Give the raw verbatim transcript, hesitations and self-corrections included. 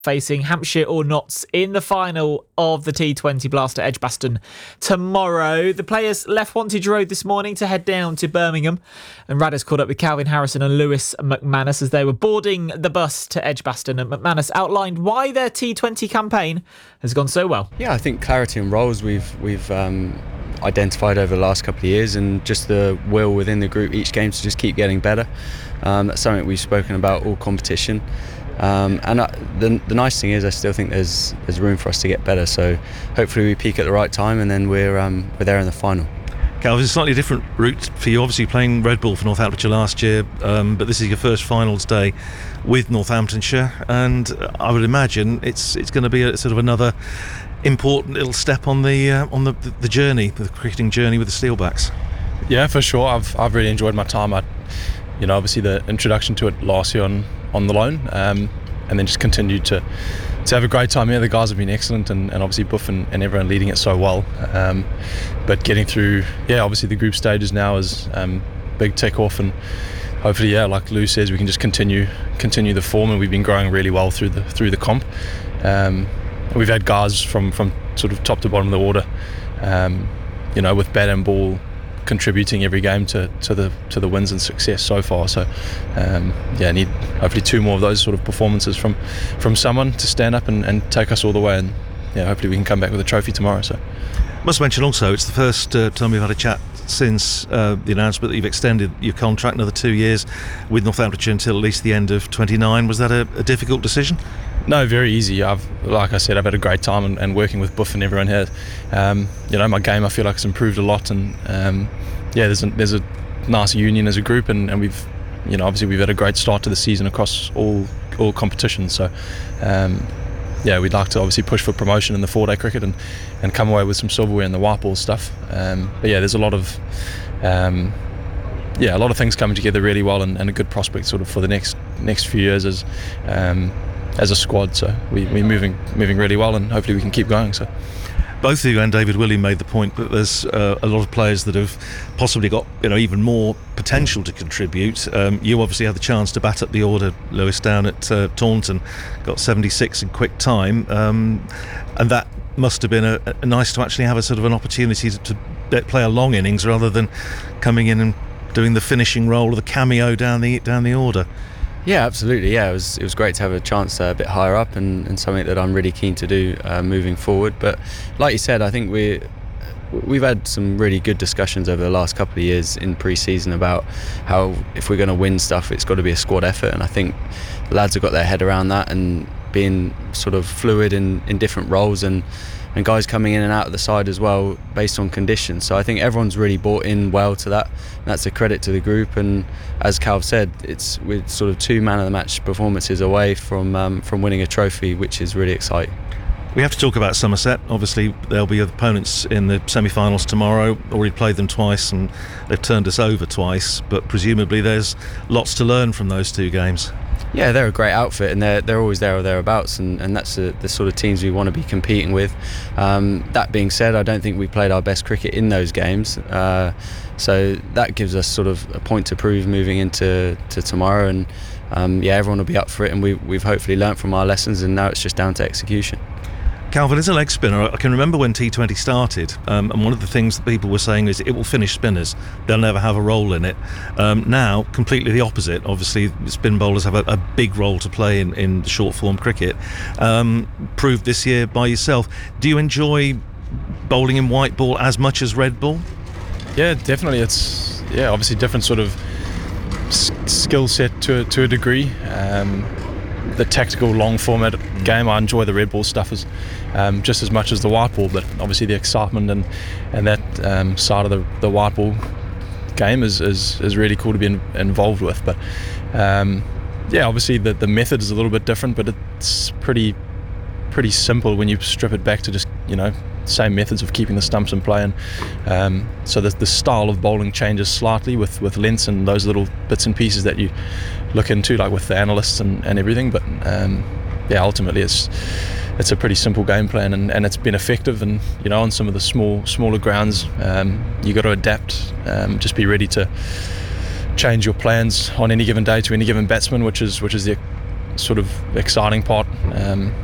facing Hampshire or Notts in the final of the T twenty Blast at Edgbaston tomorrow. The players left Wantage Road this morning to head down to Birmingham, and Radders caught up with Calvin Harrison and Lewis McManus as they were boarding the bus to Edgbaston, and McManus outlined why their T twenty campaign has gone so well. Yeah, I think clarity and roles we've we've um, identified over the last couple of years, and just the will within the group each game to just keep getting better. Um, that's something we've spoken about all competition. Um, and I, the, the nice thing is I still think there's there's room for us to get better, so hopefully we peak at the right time and then we're um, we're there in the final. Cal, it's a slightly different route for you, obviously playing Red Bull for Northamptonshire last year, um, but this is your first finals day with Northamptonshire, and I would imagine it's it's going to be a sort of another important little step on the uh, on the, the journey, the cricketing journey with the Steelbacks. Yeah, for sure. I've I've really enjoyed my time. I, you know, obviously the introduction to it last year on on the loan, um, and then just continued to to have a great time here. The guys have been excellent, and, and obviously Buff and, and everyone leading it so well. Um, but getting through, yeah, obviously the group stages now is um, big tick off, and hopefully, yeah, like Lou says, we can just continue continue the form, and we've been growing really well through the through the comp. Um, we've had guys from from sort of top to bottom of the order, um, you know, with bat and ball, contributing every game to, to the to the wins and success so far. So um, yeah, need hopefully two more of those sort of performances from from someone to stand up and, and take us all the way, and yeah, hopefully we can come back with a trophy tomorrow. So must mention also it's the first uh, time we've had a chat since uh, the announcement that you've extended your contract another two years with Northamptonshire until at least the end of twenty-nine. Was that a, a difficult decision? No, very easy. I've, like I said, I've had a great time, and, and working with Buff and everyone here. Um, you know, my game I feel like has improved a lot, and um, yeah, there's a, there's a nice union as a group, and, and we've, you know, obviously we've had a great start to the season across all all competitions. So um, yeah, we'd like to obviously push for promotion in the four-day cricket and, and come away with some silverware in the white ball stuff. Um, but yeah, there's a lot of um, yeah, a lot of things coming together really well, and, and a good prospect sort of for the next next few years as um, as a squad. So we, we're moving moving really well, and hopefully we can keep going. So both of you and David Willey made the point that there's uh, a lot of players that have possibly got, you know, even more potential to contribute. Um, you obviously had the chance to bat up the order, Lewis, down at uh, Taunton, got seventy-six in quick time, um, and that must have been a, a nice to actually have a sort of an opportunity to, to play a long innings rather than coming in and doing the finishing role or the cameo down the down the order. Yeah, absolutely. Yeah, it was it was great to have a chance uh, a bit higher up, and, and something that I'm really keen to do uh, moving forward. But like you said, I think we we've had some really good discussions over the last couple of years in pre-season about how if we're going to win stuff, it's got to be a squad effort, and I think the lads have got their head around that, and being sort of fluid in, in different roles, and and guys coming in and out of the side as well based on conditions. So I think everyone's really bought in well to that. That's a credit to the group, and as Calv said, it's with sort of two man of the match performances away from um, from winning a trophy, which is really exciting. We have to talk about Somerset. Obviously there'll be opponents in the semi-finals tomorrow. Already played them twice and they've turned us over twice, but presumably there's lots to learn from those two games. Yeah, they're a great outfit, and they're they're always there or thereabouts, and, and that's the, the sort of teams we want to be competing with. Um, that being said, I don't think we played our best cricket in those games, uh, so that gives us sort of a point to prove moving into to tomorrow, and um, yeah, everyone will be up for it, and we, we've hopefully learnt from our lessons, and now it's just down to execution. Calvin, as a leg spinner, I can remember when T twenty started, um, and one of the things that people were saying is it will finish spinners. They'll never have a role in it. Um, now, completely the opposite. Obviously, spin bowlers have a, a big role to play in, in short form cricket. Um, proved this year by yourself. Do you enjoy bowling in white ball as much as red ball? Yeah, definitely. It's yeah, obviously different sort of s- skill set to to a degree. Um, the tactical long format game, I enjoy the red ball stuff as um, just as much as the white ball, but obviously the excitement and and that um, side of the, the white ball game is, is, is really cool to be in, involved with. But um, yeah, obviously the, the method is a little bit different, but it's pretty pretty simple when you strip it back to just, you know, same methods of keeping the stumps in play, and um, so the, the style of bowling changes slightly with, with lengths and those little bits and pieces that you look into, like with the analysts and, and everything. But um, yeah, ultimately it's it's a pretty simple game plan, and, and it's been effective. And you know, on some of the small smaller grounds, um, you got to adapt, um, just be ready to change your plans on any given day to any given batsman, which is which is the sort of exciting part. Um,